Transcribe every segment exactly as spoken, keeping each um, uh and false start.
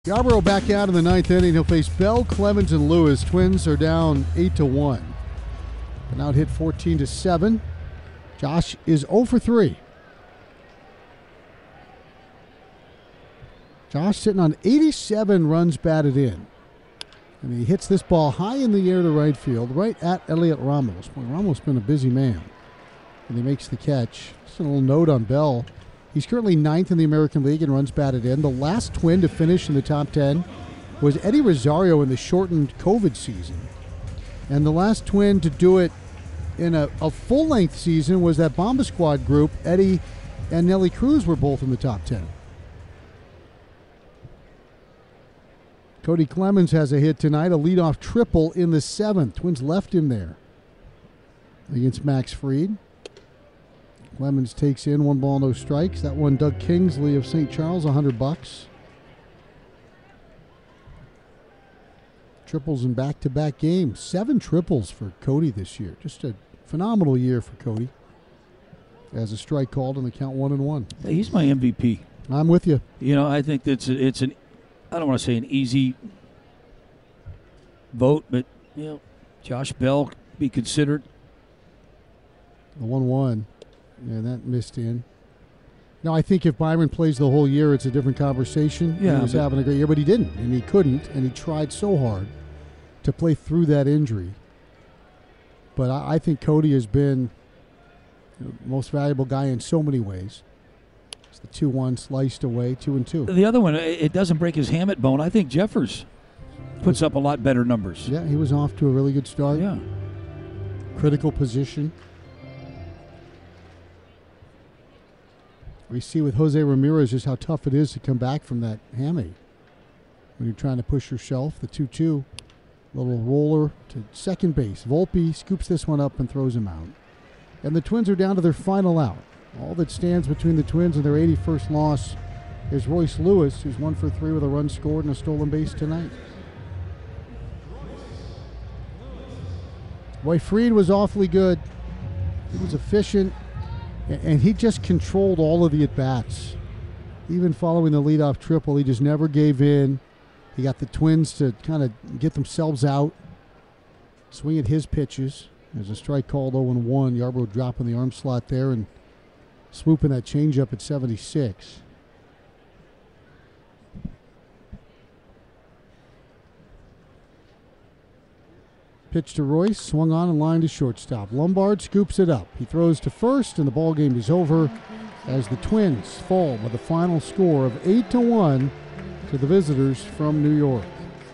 Yarborough back out in the ninth inning. He'll face Bell, Clemens, and Lewis. Twins are down eight to one. But now hit fourteen to seven. Josh is zero for three. Josh sitting on eighty-seven runs batted in. And he hits this ball high in the air to right field, right at Elliot Ramos. Boy, Ramos has been a busy man. And he makes the catch. Just a little note on Bell. He's currently ninth in the American League in runs batted in. The last Twin to finish in the top ten was Eddie Rosario in the shortened COVID season. And the last Twin to do it in a, a full-length season was that Bomba Squad group. Eddie and Nelly Cruz were both in the top ten. Cody Clemens has a hit tonight, a leadoff triple in the seventh. Twins left him there against Max Fried. Clemens takes in one ball, no strikes. That one, Doug Kingsley of Saint Charles, a hundred bucks. Triples in back-to-back games. Seven triples for Cody this year. Just a phenomenal year for Cody. As a strike called and the count one and one. He's my M V P. I'm with you. You know, I think that's a, it's an, I don't want to say an easy vote, but you know, Josh Bell be considered. The one one. Yeah, that missed in. Now, I think if Byron plays the whole year, it's a different conversation. Yeah, he was having a great year, but he didn't, and he couldn't, and he tried so hard to play through that injury. But I, I think Cody has been the most valuable guy in so many ways. It's the two one sliced away, two and two. The other one, it doesn't break his hamate bone. I think Jeffers puts up a lot better numbers. Yeah, he was off to a really good start. Yeah. Critical position. We see with Jose Ramirez just how tough it is to come back from that hammy. When you're trying to push yourself, the two two. Little roller to second base. Volpe scoops this one up and throws him out. And the Twins are down to their final out. All that stands between the Twins and their eighty-first loss is Royce Lewis, who's one for three with a run scored and a stolen base tonight. Boy, Fried was awfully good. He was efficient. And he just controlled all of the at-bats. Even following the leadoff triple, he just never gave in. He got the Twins to kind of get themselves out, swing at his pitches. There's a strike called oh and one. Yarborough dropping the arm slot there and swooping that changeup at seventy-six. Pitch to Royce, swung on and lined to shortstop. Lombard scoops it up. He throws to first, and the ball game is over as the Twins fall with a final score of eight to one to the visitors from New York.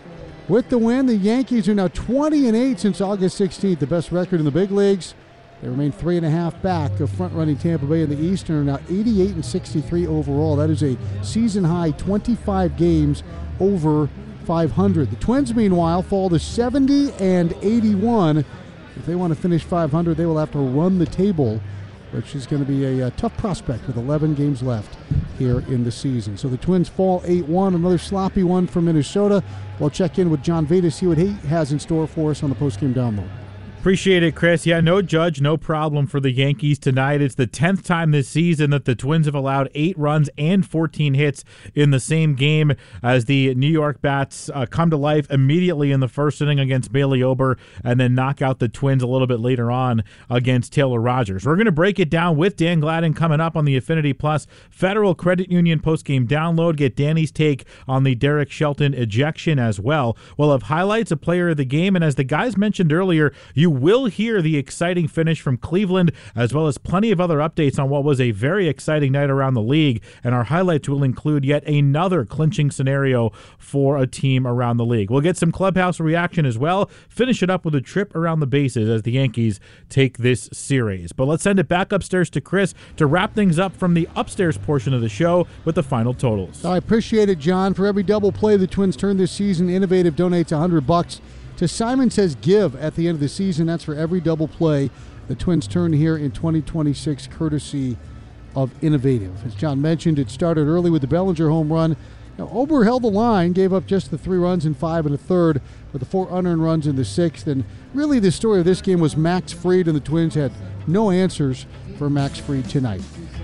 With the win, the Yankees are now twenty and eight since August sixteenth, the best record in the big leagues. They remain three and a half back of front-running Tampa Bay in the East and are now eighty-eight and sixty-three overall. That is a season-high twenty-five games over five hundred. The Twins, meanwhile, fall to seventy and eighty-one. If they want to finish five hundred, they will have to run the table, which is going to be a, a tough prospect with eleven games left here in the season. So the Twins fall eight one, another sloppy one from Minnesota. We'll check in with John Veda, see what he has in store for us on the postgame download. Appreciate it, Chris. Yeah, no Judge, no problem for the Yankees tonight. It's the tenth time this season that the Twins have allowed eight runs and fourteen hits in the same game as the New York Bats uh, come to life immediately in the first inning against Bailey Ober and then knock out the Twins a little bit later on against Taylor Rogers. We're going to break it down with Dan Gladden coming up on the Affinity Plus Federal Credit Union postgame download. Get Danny's take on the Derek Shelton ejection as well. We'll have highlights of player of the game, and as the guys mentioned earlier, you will hear the exciting finish from Cleveland, as well as plenty of other updates on what was a very exciting night around the league, and our highlights will include yet another clinching scenario for a team around the league. We'll get some clubhouse reaction as well, finish it up with a trip around the bases as the Yankees take this series. But let's send it back upstairs to Chris to wrap things up from the upstairs portion of the show with the final totals. I appreciate it, John. For every double play the Twins turn this season, Innovative donates one hundred bucks to Simon Says Give at the end of the season. That's for every double play the Twins turn here in twenty twenty-six, courtesy of Innovative. As John mentioned, it started early with the Bellinger home run. Now, Ober held the line, gave up just the three runs in five and a third, with the four unearned runs in the sixth. And really the story of this game was Max Fried, and the Twins had no answers for Max Fried tonight.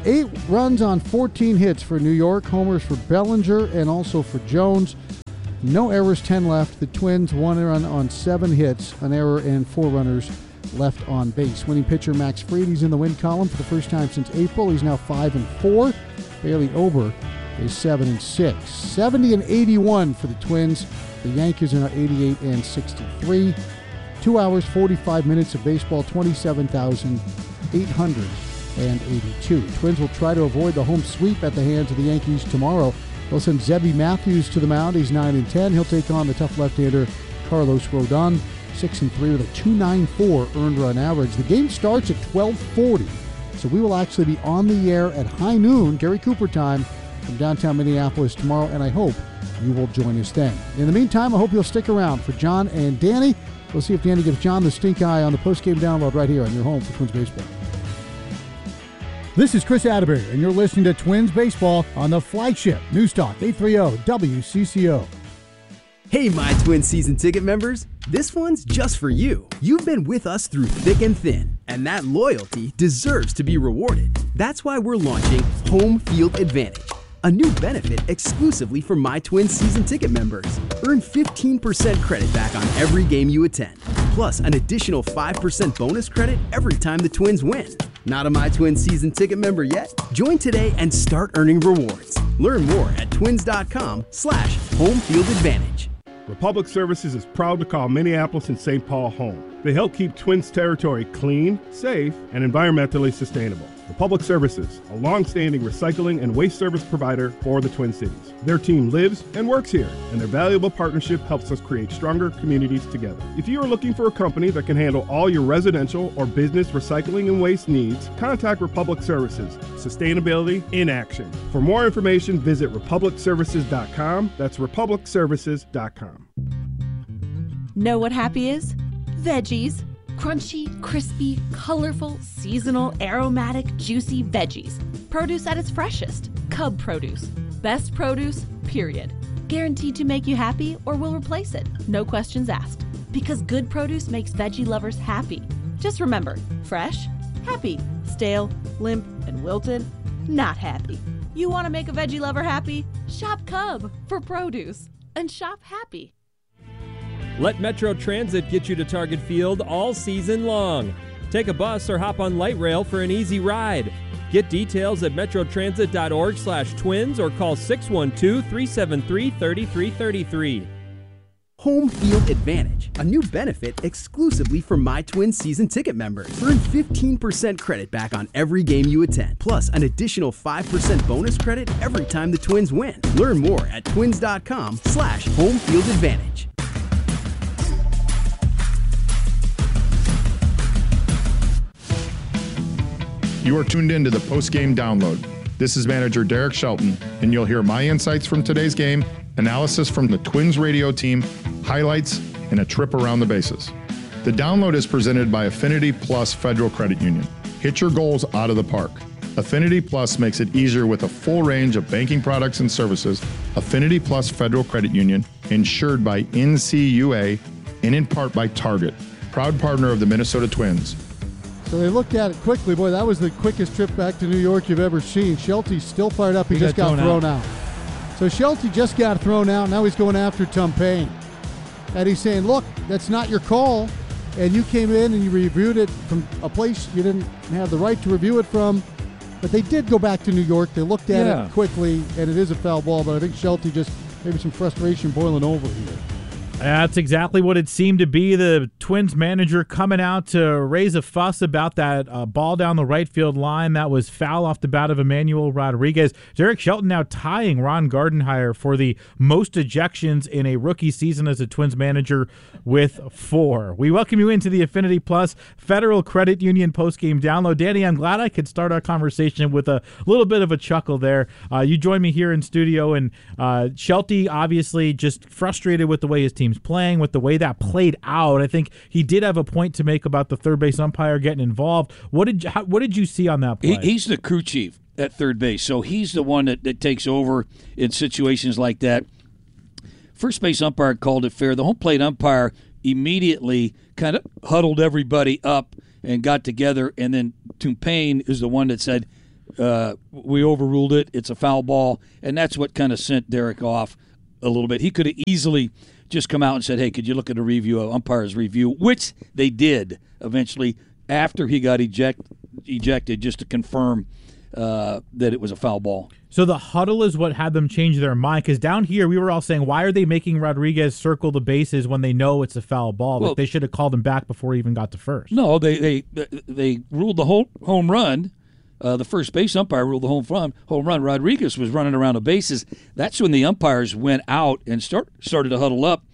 Eight runs on fourteen hits for New York. Homers for Bellinger and also for Jones. No errors, ten left. The Twins, one run on seven hits, an error, and four runners left on base. Winning pitcher Max Fried, he's in the win column for the first time since April. He's now five and four. Bailey Ober is seven and six. seventy and eighty-one for the Twins. The Yankees are now eighty-eight and sixty-three. Two hours, forty-five minutes of baseball, twenty-seven thousand eight hundred eighty-two. Twins will try to avoid the home sweep at the hands of the Yankees tomorrow. They'll send Zebby Matthews to the mound. He's nine and ten. He'll take on the tough left-hander Carlos Rodon, six and three with a two point nine four earned run average. The game starts at twelve forty, so we will actually be on the air at high noon, Gary Cooper time, from downtown Minneapolis tomorrow, and I hope you will join us then. In the meantime, I hope you'll stick around for John and Danny. We'll see if Danny gives John the stink eye on the post-game download right here on your home for Twins Baseball. This is Chris Atterbury, and you're listening to Twins Baseball on the flagship News Talk eight thirty W C C O. Hey, my Twins season ticket members. This one's just for you. You've been with us through thick and thin, and that loyalty deserves to be rewarded. That's why we're launching Home Field Advantage, a new benefit exclusively for My Twins season ticket members. Earn fifteen percent credit back on every game you attend, plus an additional five percent bonus credit every time the Twins win. Not a My Twins season ticket member yet? Join today and start earning rewards. Learn more at twins.com slash home field advantage. Republic Services is proud to call Minneapolis and Saint Paul home. They help keep Twins territory clean, safe, and environmentally sustainable. Republic Services, a long-standing recycling and waste service provider for the Twin Cities. Their team lives and works here, and their valuable partnership helps us create stronger communities together. If you are looking for a company that can handle all your residential or business recycling and waste needs, contact Republic Services. Sustainability in action. For more information, visit republic services dot com. That's republic services dot com. Know what happy is? Veggies. Crunchy, crispy, colorful, seasonal, aromatic, juicy veggies. Produce at its freshest. Cub Produce. Best produce, period. Guaranteed to make you happy or will replace it. No questions asked. Because good produce makes veggie lovers happy. Just remember, fresh, happy. Stale, limp, and wilted, not happy. You want to make a veggie lover happy? Shop Cub for produce. And shop happy. Let Metro Transit get you to Target Field all season long. Take a bus or hop on light rail for an easy ride. Get details at metrotransit.org slash twins or call six one two, three seven three, three three three three. Home Field Advantage, a new benefit exclusively for My Twins season ticket members. Earn fifteen percent credit back on every game you attend, plus an additional five percent bonus credit every time the Twins win. Learn more at twins.com slash home field advantage. You are tuned in to the post-game download. This is manager Derek Shelton, and you'll hear my insights from today's game, analysis from the Twins radio team, highlights, and a trip around the bases. The download is presented by Affinity Plus Federal Credit Union. Hit your goals out of the park. Affinity Plus makes it easier with a full range of banking products and services. Affinity Plus Federal Credit Union, insured by N C U A and in part by Target, proud partner of the Minnesota Twins. So they looked at it quickly. Boy, that was the quickest trip back to New York you've ever seen. Shelty's still fired up. He, he just got, got thrown, thrown out. out. So Shelty just got thrown out. Now he's going after Tom Payne. And he's saying, look, that's not your call. And you came in and you reviewed it from a place you didn't have the right to review it from. But they did go back to New York. They looked at yeah. it quickly, and it is a foul ball. But I think Shelty just maybe some frustration boiling over here. That's exactly what it seemed to be. The Twins manager coming out to raise a fuss about that uh, ball down the right field line that was foul off the bat of Emmanuel Rodriguez. Derek Shelton now tying Ron Gardenhire for the most ejections in a rookie season as a Twins manager with four. We welcome you into the Affinity Plus Federal Credit Union postgame download. Danny, I'm glad I could start our conversation with a little bit of a chuckle there. Uh, you joined me here in studio, and uh, Shelty obviously just frustrated with the way his team's playing, with the way that played out. I think he did have a point to make about the third base umpire getting involved. What did how, what did you see on that play? He, he's the crew chief at third base, so he's the one that, that takes over in situations like that. First base umpire called it fair. The home plate umpire immediately kind of huddled everybody up and got together, and then Tumpane is the one that said, uh, we overruled it. It's a foul ball, and that's what kind of sent Derek off a little bit. He could have easily just come out and said, hey, could you look at a review, of umpire's review, which they did eventually after he got eject, ejected just to confirm uh, that it was a foul ball. So the huddle is what had them change their mind, because down here we were all saying, why are they making Rodriguez circle the bases when they know it's a foul ball? Well, like they should have called him back before he even got to first. No, they they they ruled the whole home run. Uh, the first base umpire ruled the home run. Home run. Rodriguez was running around the bases. That's when the umpires went out and start started to huddle up,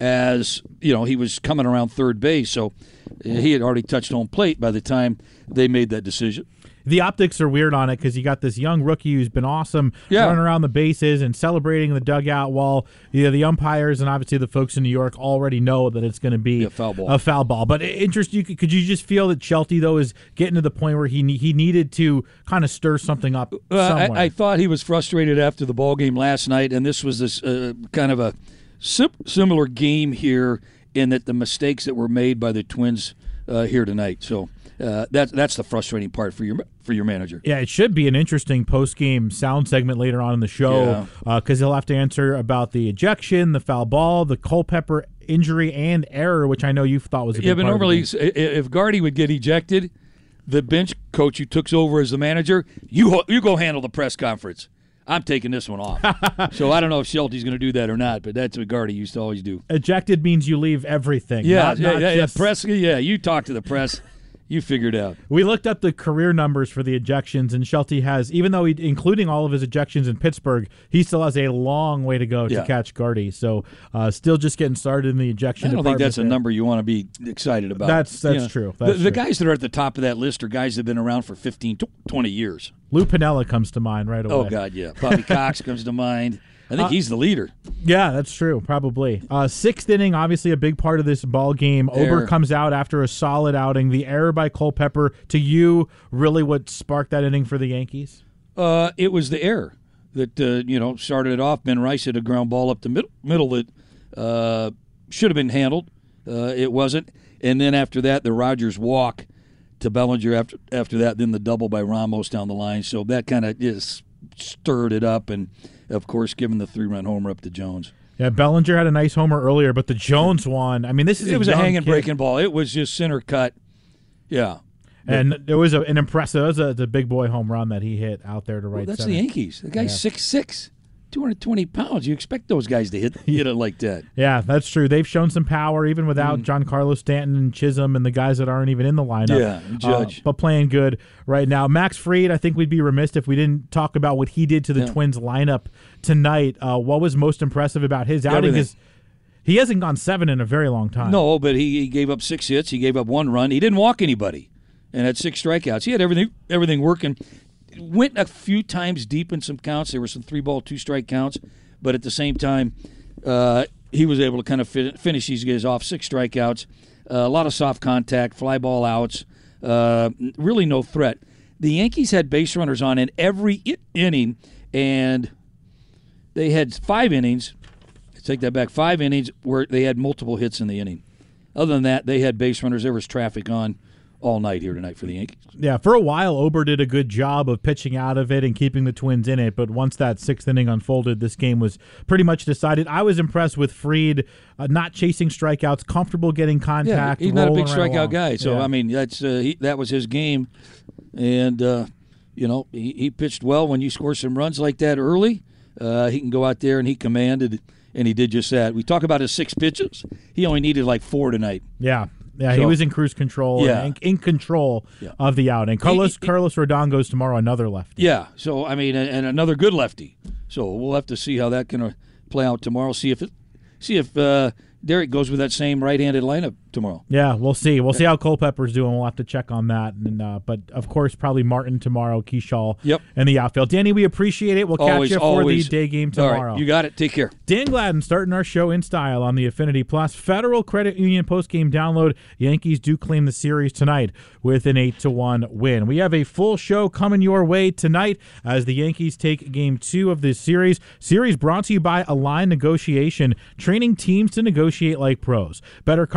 as you know he was coming around third base. So he had already touched home plate by the time they made that decision. The optics are weird on it because you got this young rookie who's been awesome yeah. running around the bases and celebrating in the dugout while you know, the umpires and obviously the folks in New York already know that it's going to be a foul ball. A foul ball. But interest, you, could you just feel that Shelty, though, is getting to the point where he he needed to kind of stir something up uh, somewhere? I, I thought he was frustrated after the ball game last night, and this was this uh, kind of a sim- similar game here in that the mistakes that were made by the Twins uh, here tonight. So uh, that's that's the frustrating part for your for your manager. Yeah, it should be an interesting post-game sound segment later on in the show because yeah. uh, he'll have to answer about the ejection, the foul ball, the Culpepper injury, and error, which I know you thought was a big yeah. But part normally, of the game. if Gardy would get ejected, the bench coach who took over as the manager, you you go handle the press conference. I'm taking this one off. So I don't know if Shelty's going to do that or not, but that's what Gardy used to always do. Ejected means you leave everything. Yeah, not, yeah, not yeah, just... yeah. Press. Yeah, you talk to the press. You figured out. We looked up the career numbers for the ejections, and Shelty has, even though he, including all of his ejections in Pittsburgh, he still has a long way to go to yeah. catch Gardy. So uh, still just getting started in the ejection I don't department think that's there. a number you want to be excited about. That's that's you know, true. That's the, true. the guys that are at the top of that list are guys that have been around for fifteen, twenty years. Lou Piniella comes to mind right away. Oh, God, yeah. Bobby Cox comes to mind. I think uh, he's the leader. Yeah, that's true, probably. Uh, sixth inning, obviously a big part of this ball game. Error. Ober comes out after a solid outing. The error by Culpepper, to you, really what sparked that inning for the Yankees? Uh, it was the error that, uh, you know, started it off. Ben Rice hit a ground ball up the middle, middle that uh, should have been handled. Uh, it wasn't. And then after that, the Rogers walk to Bellinger after, after that, then the double by Ramos down the line. So that kind of just stirred it up, and of course, giving the three-run homer up to Jones. Yeah, Bellinger had a nice homer earlier, but the Jones one, I mean, this is it a was a hanging kid. breaking ball. It was just center cut. Yeah, and it was a, an impressive. It was a, the big boy home run that he hit out there to right. Well, that's center. the Yankees. The guy's yeah. six six, two hundred twenty pounds. You expect those guys to hit hit it like that? Yeah, that's true. They've shown some power even without mm. Giancarlo Stanton and Chisholm and the guys that aren't even in the lineup. Yeah, Judge, uh, but playing good right now. Max Fried, I think we'd be remiss if we didn't talk about what he did to the yeah. Twins lineup tonight. Uh, what was most impressive about his outing is he hasn't gone seven in a very long time. No, but he, he gave up six hits. He gave up one run. He didn't walk anybody, and had six strikeouts. He had everything everything working. Went a few times deep in some counts. There were some three ball, two strike counts, but at the same time, uh, he was able to kind of fi- finish these guys off. Six strikeouts, uh, a lot of soft contact, fly ball outs. Uh, really no threat. The Yankees had base runners on in every I- inning, and they had five innings. Take that back. Five innings where they had multiple hits in the inning. Other than that, they had base runners. There was traffic on all night here tonight for the Yankees. Yeah, for a while, Ober did a good job of pitching out of it and keeping the Twins in it, but once that sixth inning unfolded, this game was pretty much decided. I was impressed with Fried uh, not chasing strikeouts, comfortable getting contact. Yeah, he's not a big right strikeout along. guy, so, yeah. I mean, that's uh, he, that was his game, and, uh, you know, he, he pitched well. When you score some runs like that early, uh, he can go out there, and he commanded, and he did just that. We talk about his six pitches. He only needed like four tonight. Yeah. Yeah, so, he was in cruise control, yeah. and in, in control yeah. of the outing. Carlos he, he, Carlos Rodon goes tomorrow, another lefty. Yeah, so, I mean, and, and another good lefty. So we'll have to see how that can uh, play out tomorrow, see if it, see if uh, Derek goes with that same right-handed lineup tomorrow. Yeah, we'll see. We'll see how Culpepper's doing. We'll have to check on that. And uh, but, of course, probably Martin tomorrow, Keyshaw yep. in the outfield. Danny, we appreciate it. We'll catch always, you for always. the day game tomorrow. All right, you got it. Take care. Dan Gladden starting our show in style on the Affinity Plus Federal Credit Union postgame download. Yankees do claim the series tonight with an eight to one win. We have a full show coming your way tonight as the Yankees take game two of this series. Series brought to you by Align Negotiation, training teams to negotiate like pros. Better conversation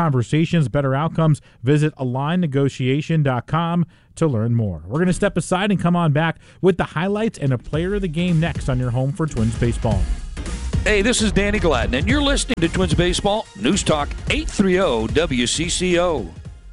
negotiations, better outcomes. Visit align negotiation dot com to learn more. We're going to step aside and come on back with the highlights and a player of the game next on your home for Twins baseball. Hey, this is Danny Gladden, and you're listening to Twins Baseball, News Talk eight thirty W C C O.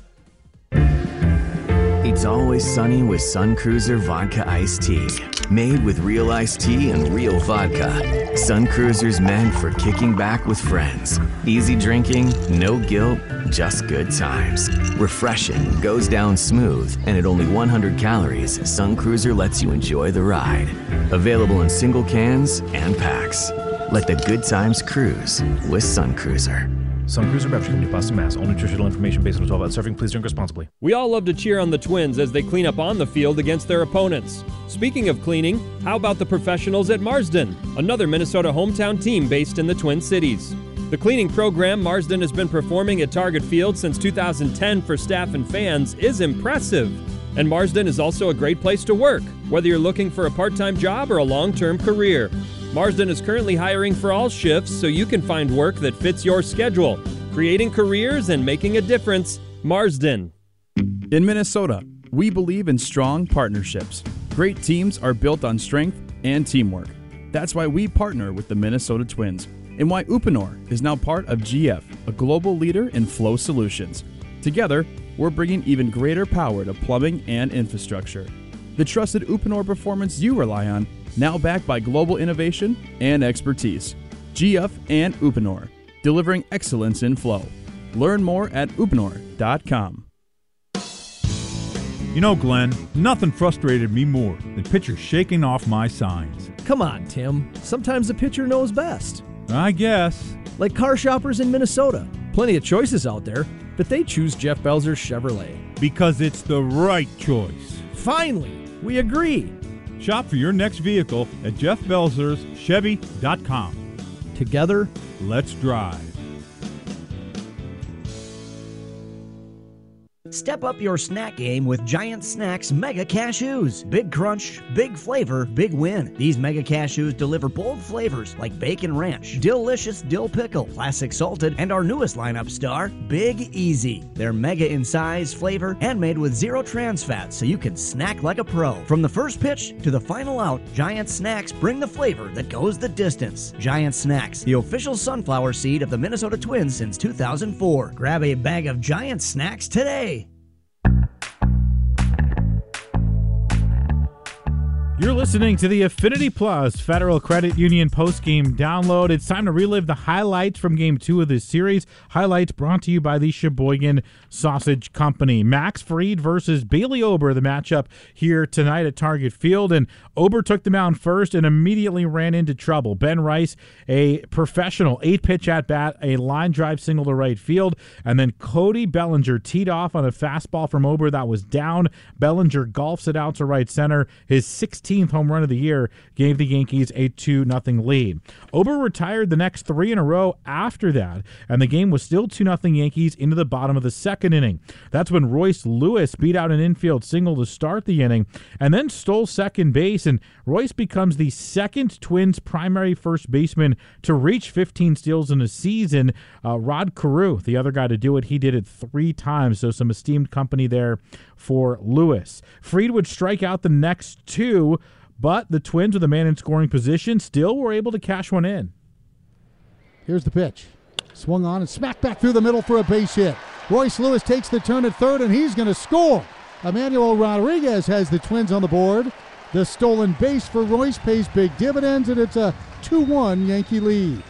It's always sunny with Sun Cruiser Vodka Iced Tea. Made with real iced tea and real vodka. Sun Cruiser's meant for kicking back with friends. Easy drinking, no guilt, just good times. Refreshing, goes down smooth, and at only one hundred calories, Sun Cruiser lets you enjoy the ride. Available in single cans and packs. Let the good times cruise with Sun Cruiser. Sun Cruiser Beverage Company, Boston, Mass. All nutritional information based on twelve ounce serving. Please drink responsibly. We all love to cheer on the Twins as they clean up on the field against their opponents. Speaking of cleaning, how about the professionals at Marsden, another Minnesota hometown team based in the Twin Cities? The cleaning program Marsden has been performing at Target Field since two thousand ten for staff and fans is impressive. And Marsden is also a great place to work, whether you're looking for a part-time job or a long-term career. Marsden is currently hiring for all shifts so you can find work that fits your schedule. Creating careers and making a difference. Marsden. In Minnesota, we believe in strong partnerships. Great teams are built on strength and teamwork. That's why we partner with the Minnesota Twins and why Uponor is now part of G F, a global leader in flow solutions. Together, we're bringing even greater power to plumbing and infrastructure. The trusted Uponor performance you rely on, now backed by global innovation and expertise. G F and Uponor, delivering excellence in flow. Learn more at uponor dot com. You know, Glenn, nothing frustrated me more than pitchers shaking off my signs. Come on, Tim. Sometimes the pitcher knows best. I guess. Like car shoppers in Minnesota. Plenty of choices out there, but they choose Jeff Belzer's Chevrolet. Because it's the right choice. Finally, we agree. Shop for your next vehicle at jeff belzers chevy dot com. Together, let's drive. Step up your snack game with Giant Snacks Mega Cashews. Big crunch, big flavor, big win. These Mega Cashews deliver bold flavors like bacon ranch, delicious dill pickle, classic salted, and our newest lineup star, Big Easy. They're mega in size, flavor, and made with zero trans fats so you can snack like a pro. From the first pitch to the final out, Giant Snacks bring the flavor that goes the distance. Giant Snacks, the official sunflower seed of the Minnesota Twins since two thousand four. Grab a bag of Giant Snacks today. You're listening to the Affinity Plus Federal Credit Union postgame download. It's time to relive the highlights from Game two of this series. Highlights brought to you by the Sheboygan Sausage Company. Max Fried versus Bailey Ober, the matchup here tonight at Target Field. And Ober took the mound first and immediately ran into trouble. Ben Rice, a professional eight-pitch at-bat, a line drive single to right field. And then Cody Bellinger teed off on a fastball from Ober that was down. Bellinger golfs it out to right center. His sixteenth home run of the year gave the Yankees a two nothing lead. Ober retired the next three in a row after that, and the game was still two nothing Yankees into the bottom of the second inning. That's when Royce Lewis beat out an infield single to start the inning and then stole second base, and Royce becomes the second Twins primary first baseman to reach fifteen steals in a season. Uh, Rod Carew, the other guy to do it, he did it three times, so some esteemed company there for Lewis. Fried would strike out the next two, but the Twins, with a man in scoring position, still were able to cash one in. Here's the pitch. Swung on and smacked back through the middle for a base hit. Royce Lewis takes the turn at third, and he's going to score. Emmanuel Rodriguez has the Twins on the board. The stolen base for Royce pays big dividends, and it's a two one Yankee lead.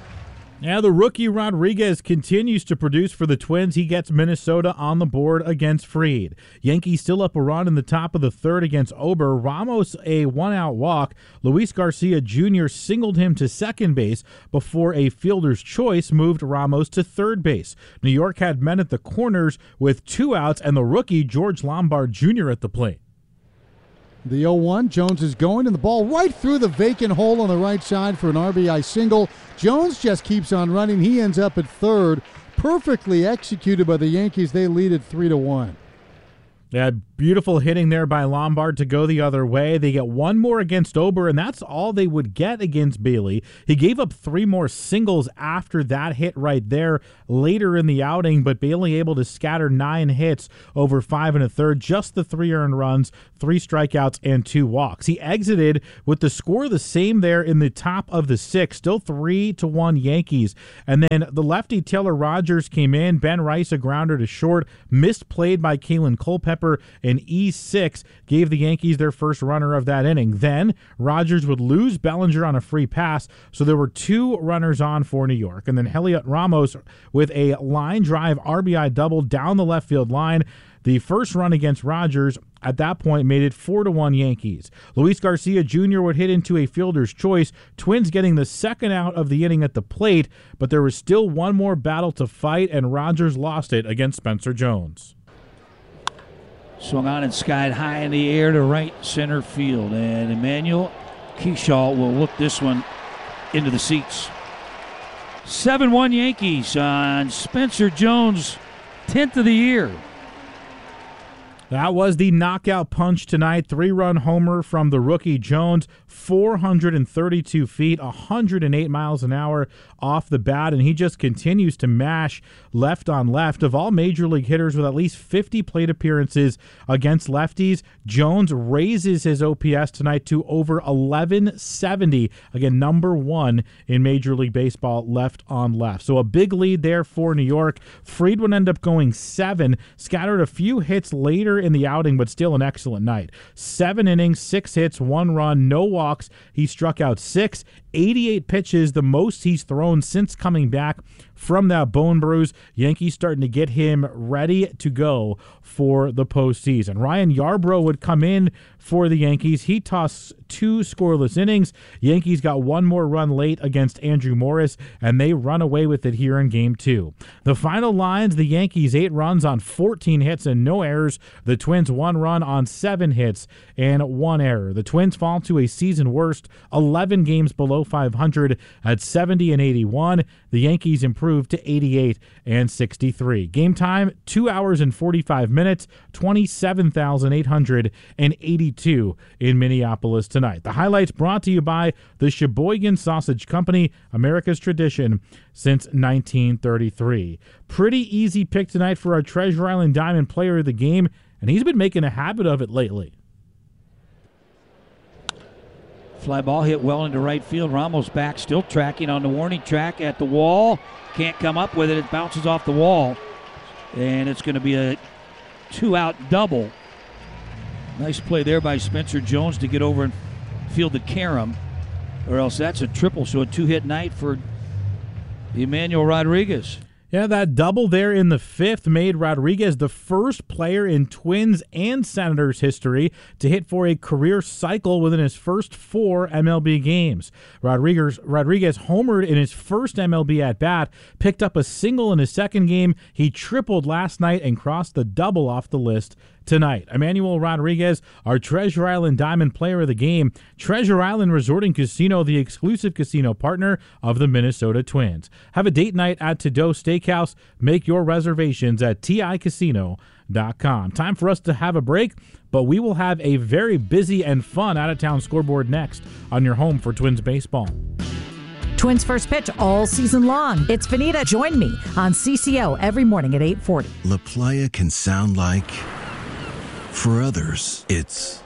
Now the rookie Rodriguez continues to produce for the Twins. He gets Minnesota on the board against Fried. Yankees still up a run in the top of the third against Ober. Ramos a one-out walk. Luis Garcia Junior singled him to second base before a fielder's choice moved Ramos to third base. New York had men at the corners with two outs and the rookie George Lombard Junior at the plate. The oh one, Jones is going, and the ball right through the vacant hole on the right side for an R B I single. Jones just keeps on running. He ends up at third. Perfectly executed by the Yankees. They lead at three to one. Yeah, beautiful hitting there by Lombard to go the other way. They get one more against Ober, and that's all they would get against Bailey. He gave up three more singles after that hit right there later in the outing, but Bailey able to scatter nine hits over five and a third, just the three earned runs, three strikeouts, and two walks. He exited with the score the same there in the top of the sixth, still three to one Yankees. And then the lefty Taylor Rogers came in. Ben Rice, a grounder to short, misplayed by Kalen Culpepper, and E six gave the Yankees their first runner of that inning. Then Rogers would lose Bellinger on a free pass, so there were two runners on for New York. And then Heliot Ramos with a line drive R B I double down the left field line. The first run against Rogers at that point made it four to one Yankees. Luis Garcia Junior would hit into a fielder's choice, Twins getting the second out of the inning at the plate, but there was still one more battle to fight, and Rogers lost it against Spencer Jones. Swung on and skied high in the air to right center field, and Emmanuel Keyshaw will look this one into the seats. seven one Yankees on Spencer Jones' tenth of the year. That was the knockout punch tonight. Three-run homer from the rookie Jones, four hundred thirty-two feet, one hundred eight miles an hour off the bat, and he just continues to mash left on left. Of all major league hitters with at least fifty plate appearances against lefties, Jones raises his O P S tonight to over eleven seventy. Again, number one in Major League Baseball left on left. So a big lead there for New York. Fried would end up going seven, scattered a few hits later in the outing, but still an excellent night. Seven innings, six hits, one run, no walks. He struck out six, eighty-eight pitches, the most he's thrown since coming back from that bone bruise. Yankees starting to get him ready to go for the postseason. Ryan Yarbrough would come in for the Yankees. He tossed two scoreless innings. Yankees got one more run late against Andrew Morris, and they run away with it here in game two. The final lines, the Yankees eight runs on fourteen hits and no errors. The Twins one run on seven hits and one error. The Twins fall to a season worst eleven games below five hundred at seventy and eighty-one. The Yankees improved to eighty-eight and sixty-three. Game time, two hours and forty-five minutes, twenty-seven thousand eight hundred eighty-two in Minneapolis tonight. The highlights brought to you by the Sheboygan Sausage Company, America's tradition since nineteen thirty-three. Pretty easy pick tonight for our Treasure Island Diamond player of the game, and he's been making a habit of it lately. Fly ball hit well into right field. Ramos back, still tracking on the warning track at the wall. Can't come up with it. It bounces off the wall. And it's going to be a two-out double. Nice play there by Spencer Jones to get over and field the carom. Or else that's a triple, so a two-hit night for Emmanuel Rodriguez. Yeah, that double there in the fifth made Rodriguez the first player in Twins and Senators history to hit for a career cycle within his first four M L B games. Rodriguez, Rodriguez homered in his first M L B at-bat, picked up a single in his second game. He tripled last night and crossed the double off the list tonight. Emmanuel Rodriguez, our Treasure Island Diamond player of the game. Treasure Island Resort and Casino, the exclusive casino partner of the Minnesota Twins. Have a date night at To-Do Steakhouse. Make your reservations at T I casino dot com. Time for us to have a break, but we will have a very busy and fun out-of-town scoreboard next on your home for Twins baseball. Twins first pitch all season long. It's Vanita. Join me on C C O every morning at eight forty. La Playa can sound like... For others, it's...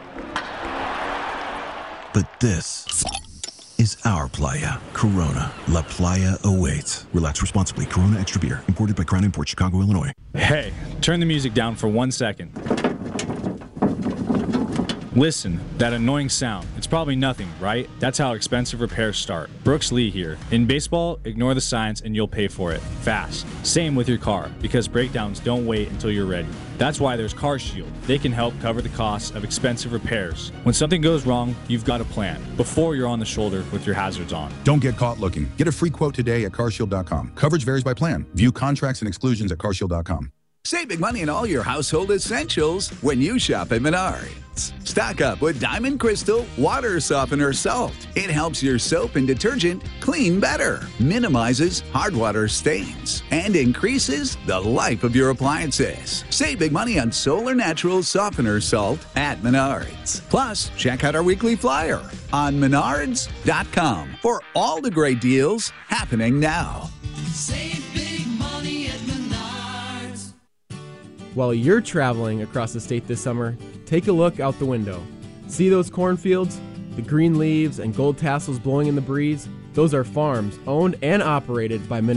But this is our playa. Corona. La Playa awaits. Relax responsibly. Corona Extra Beer. Imported by Crown Imports, Chicago, Illinois. Hey, turn the music down for one second. Listen, that annoying sound. It's probably nothing, right? That's how expensive repairs start. Brooks Lee here. In baseball, ignore the signs and you'll pay for it. Fast. Same with your car, because breakdowns don't wait until you're ready. That's why there's CarShield. They can help cover the costs of expensive repairs. When something goes wrong, you've got a plan before you're on the shoulder with your hazards on. Don't get caught looking. Get a free quote today at car shield dot com. Coverage varies by plan. View contracts and exclusions at car shield dot com. Save big money on all your household essentials when you shop at Menards. Stock up with Diamond Crystal Water Softener Salt. It helps your soap and detergent clean better, minimizes hard water stains, and increases the life of your appliances. Save big money on Solar Natural Softener Salt at Menards. Plus, check out our weekly flyer on menards dot com for all the great deals happening now. Save big money at Menards. While you're traveling across the state this summer, take a look out the window. See those cornfields? The green leaves and gold tassels blowing in the breeze? Those are farms owned and operated by Menards.